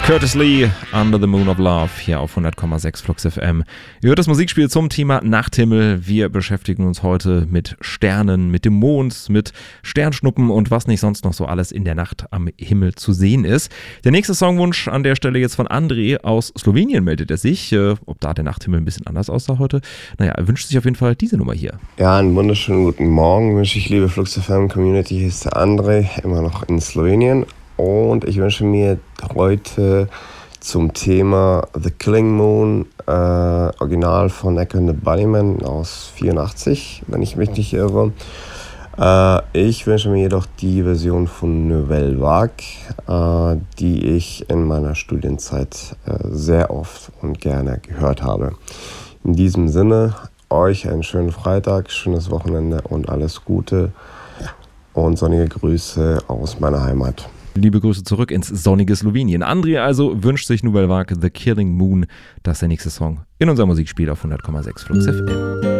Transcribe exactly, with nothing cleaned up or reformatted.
Curtis Lee, Under the Moon of Love, hier auf hundert Komma sechs Flux F M. Ihr hört das Musikspiel zum Thema Nachthimmel. Wir beschäftigen uns heute mit Sternen, mit dem Mond, mit Sternschnuppen und was nicht sonst noch so alles in der Nacht am Himmel zu sehen ist. Der nächste Songwunsch an der Stelle jetzt von André aus Slowenien meldet er sich. Äh, ob da der Nachthimmel ein bisschen anders aussah heute? Naja, er wünscht sich auf jeden Fall diese Nummer hier. Ja, einen wunderschönen guten Morgen wünsche ich, liebe Flux F M Community. Hier ist der André, immer noch in Slowenien. Und ich wünsche mir heute zum Thema The Killing Moon, äh, Original von Echo and the Bunnymen aus vierundachtzig, wenn ich mich nicht irre. Äh, ich wünsche mir jedoch die Version von Nouvelle Vague, äh, die ich in meiner Studienzeit äh, sehr oft und gerne gehört habe. In diesem Sinne, euch einen schönen Freitag, schönes Wochenende und alles Gute und sonnige Grüße aus meiner Heimat. Liebe Grüße zurück ins sonnige Slowenien. André also wünscht sich Nouvelle Vague, The Killing Moon. Das ist der nächste Song in unserem Musikspiel auf hundert Komma sechs Flux F M.